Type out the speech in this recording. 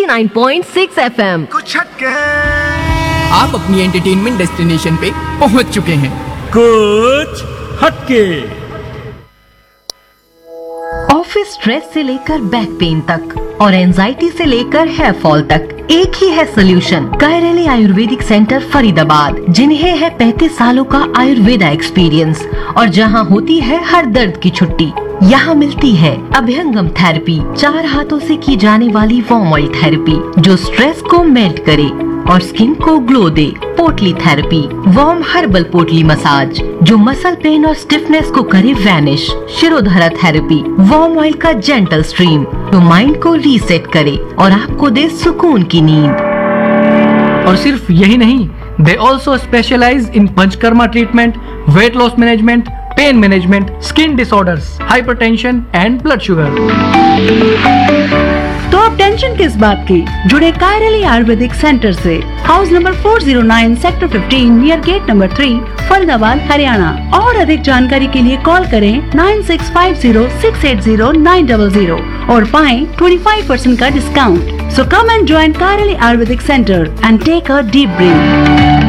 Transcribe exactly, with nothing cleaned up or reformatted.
Nine point six F M. कुछ हटके आप अपनी एंटरटेनमेंट डेस्टिनेशन पे पहुंच चुके हैं। कुछ हटके। ऑफिस स्ट्रेस से लेकर बैक पेन तक और एंजाइटी से लेकर हेयर फॉल तक एक ही है सोल्यूशन। कायरली आयुर्वेदिक सेंटर फरीदाबाद, जिन्हें है पैंतीस सालों का आयुर्वेदा एक्सपीरियंस और जहां होती है हर दर्द की छुट्टी। यहाँ मिलती है अभ्यंगम थेरेपी, चार हाथों से की जाने वाली वार्म ऑयल थेरेपी जो स्ट्रेस को मेल्ट करे और स्किन को ग्लो दे। पोटली थेरेपी, वार्म हर्बल पोटली मसाज जो मसल पेन और स्टिफनेस को करे vanish. Shirodhara therapy, warm oil का जेंटल स्ट्रीम जो माइंड को रीसेट करे और आपको दे सुकून की नींद। और सिर्फ यही नहीं, they also specialise in panchakarma treatment, weight loss management, pain management, skin disorders, hypertension and blood sugar. तो अब टेंशन किस बात की, जुड़े कायरली आयुर्वेदिक सेंटर से। House number four zero nine sector fifteen near gate number three Faridabad Haryana. और अधिक जानकारी के लिए कॉल करें nine six five zero six eight zero nine double zero और पाएं ट्वेंटी फाइव परसेंट का discount. So come and join कायरली Ayurvedic centre and take a deep breath.